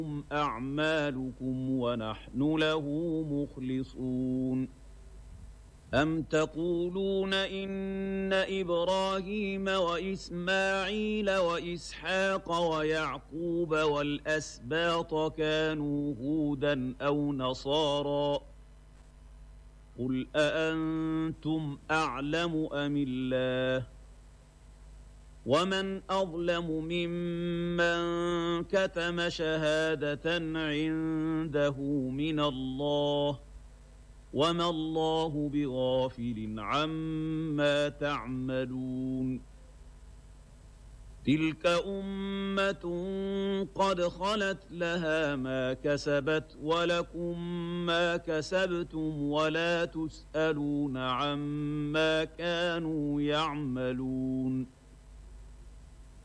أعمالكم ونحن له مخلصون أم تقولون إن إبراهيم وإسماعيل وإسحاق ويعقوب والأسباط كانوا هودا أو نصارى قل أأنتم أعلم أم الله ومن أظلم ممن كتم شهادة عنده من الله وما الله بغافل عما تعملون تلك أمة قد خلت لها ما كسبت ولكم ما كسبتم ولا تسألون عما كانوا يعملون